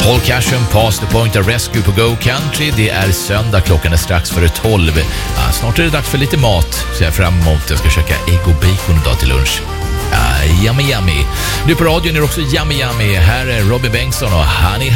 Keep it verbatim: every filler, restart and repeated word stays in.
Paul Cashen, Past the Point of Rescue på Go Country. Det är söndag, klockan är strax före tolv. Ja, snart är det dags för lite mat. Så jag fram emot, jag ska käka ägg och bacon idag till lunch. Ja, yummy yummy. Nu på radion är det också yummy yummy. Här är Robbie Bengtsson och Honey